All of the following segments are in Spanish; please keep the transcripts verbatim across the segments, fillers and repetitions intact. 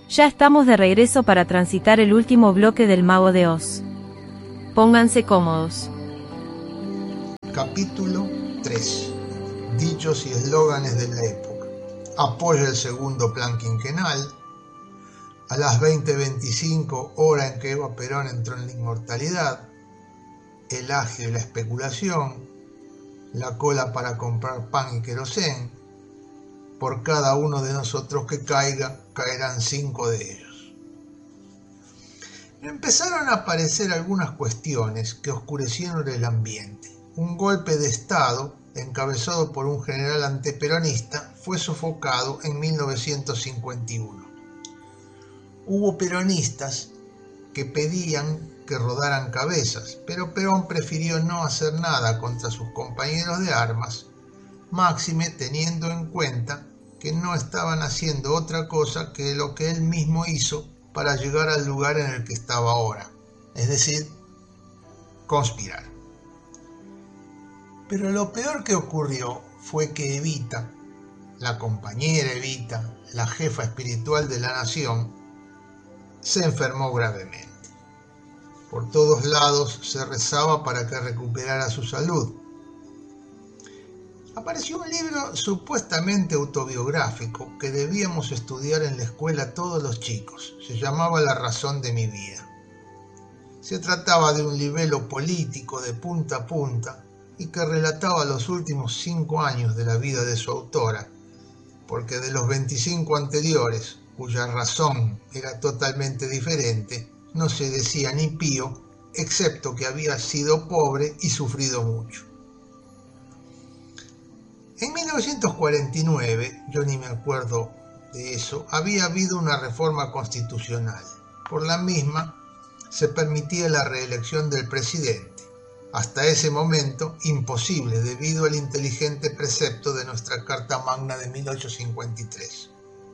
Ya estamos de regreso para transitar el último bloque del Mago de Oz. Pónganse cómodos. Capítulo tres. Dichos y eslóganes de la época. Apoya el segundo plan quinquenal. A las veinte veinticinco, hora en que Eva Perón entró en la inmortalidad. El agio y la especulación. La cola para comprar pan y querosén. Por cada uno de nosotros que caiga, caerán cinco de ellos. Empezaron a aparecer algunas cuestiones que oscurecieron el ambiente. Un golpe de Estado, encabezado por un general antiperonista, fue sofocado en mil novecientos cincuenta y uno. Hubo peronistas que pedían que rodaran cabezas, pero Perón prefirió no hacer nada contra sus compañeros de armas, máxime teniendo en cuenta que no estaban haciendo otra cosa que lo que él mismo hizo para llegar al lugar en el que estaba ahora, es decir, conspirar. Pero lo peor que ocurrió fue que Evita, la compañera Evita, la jefa espiritual de la nación, se enfermó gravemente. Por todos lados se rezaba para que recuperara su salud. Apareció un libro supuestamente autobiográfico que debíamos estudiar en la escuela todos los chicos. Se llamaba La razón de mi vida. Se trataba de un libelo político de punta a punta y que relataba los últimos cinco años de la vida de su autora, porque de los veinticinco anteriores, cuya razón era totalmente diferente, no se decía ni pío, excepto que había sido pobre y sufrido mucho. En mil novecientos cuarenta y nueve, yo ni me acuerdo de eso, había habido una reforma constitucional. Por la misma se permitía la reelección del presidente. Hasta ese momento, imposible debido al inteligente precepto de nuestra Carta Magna de mil ochocientos cincuenta y tres.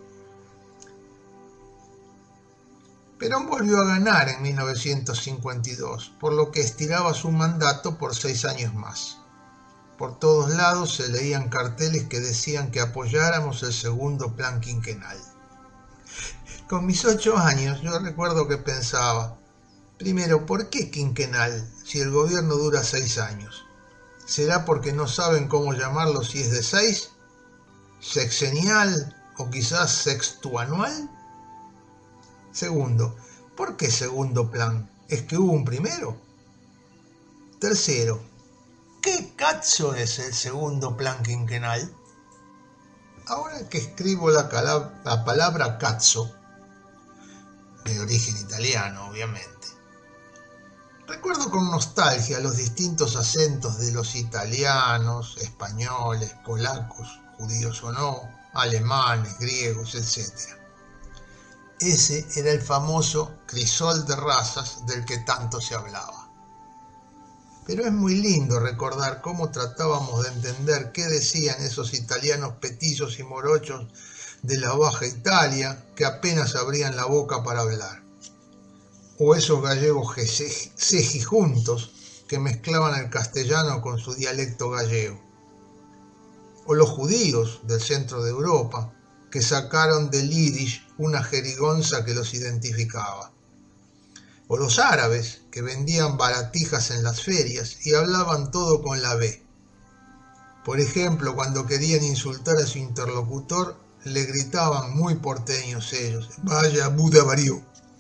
Perón volvió a ganar en mil novecientos cincuenta y dos, por lo que estiraba su mandato por seis años más. Por todos lados se leían carteles que decían que apoyáramos el segundo plan quinquenal. Con mis ocho años yo recuerdo que pensaba, primero, ¿por qué quinquenal si el gobierno dura seis años? ¿Será porque no saben cómo llamarlo si es de seis? ¿Sexenial o quizás sextuanual? Segundo, ¿por qué segundo plan? ¿Es que hubo un primero? Tercero, ¿qué cazzo es el segundo plan quinquenal? Ahora que escribo la, calab- la palabra cazzo, de origen italiano obviamente, recuerdo con nostalgia los distintos acentos de los italianos, españoles, polacos, judíos o no, alemanes, griegos, etcétera. Ese era el famoso crisol de razas del que tanto se hablaba. Pero es muy lindo recordar cómo tratábamos de entender qué decían esos italianos petizos y morochos de la Baja Italia que apenas abrían la boca para hablar. O esos gallegos cejijuntos que mezclaban el castellano con su dialecto gallego. O los judíos del centro de Europa que sacaron del yiddish una jerigonza que los identificaba. O los árabes que vendían baratijas en las ferias y hablaban todo con la B. Por ejemplo, cuando querían insultar a su interlocutor, le gritaban muy porteños ellos, vaya Buda varió.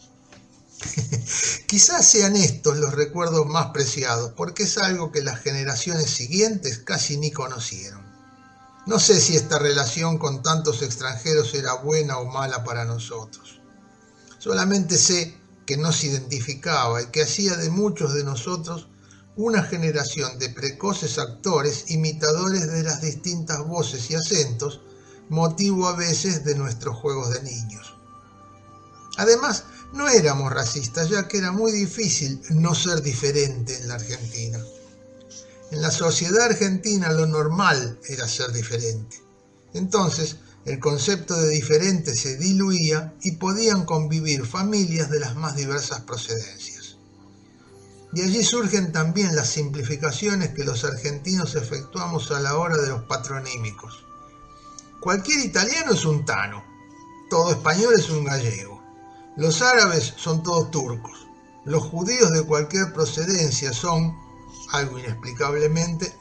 Quizás sean estos los recuerdos más preciados, porque es algo que las generaciones siguientes casi ni conocieron. No sé si esta relación con tantos extranjeros era buena o mala para nosotros. Solamente sé que nos identificaba y que hacía de muchos de nosotros una generación de precoces actores imitadores de las distintas voces y acentos, motivo a veces de nuestros juegos de niños. Además, no éramos racistas, ya que era muy difícil no ser diferente en la Argentina. En la sociedad argentina lo normal era ser diferente. Entonces, el concepto de diferente se diluía y podían convivir familias de las más diversas procedencias. De allí surgen también las simplificaciones que los argentinos efectuamos a la hora de los patronímicos. Cualquier italiano es un tano, todo español es un gallego, Los árabes son todos turcos. Los judíos de cualquier procedencia son, algo inexplicablemente,